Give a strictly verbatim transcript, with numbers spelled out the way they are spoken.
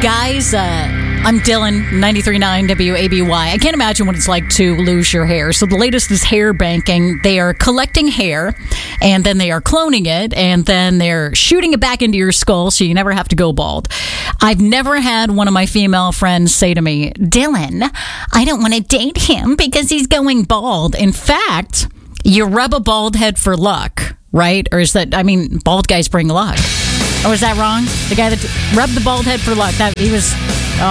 Guys, uh, I'm Dylan, ninety-three point nine W A B Y. I can't imagine what it's like to lose your hair. So the latest is hair banking. They are collecting hair, and then they are cloning it, and then they're shooting it back into your skull so you never have to go bald. I've never had one of my female friends say to me, Dylan, I don't want to date him because he's going bald. In fact, you rub a bald head for luck, right? Or is that, I mean, bald guys bring luck. Or was that wrong? The guy that rubbed the bald head for luck, that he was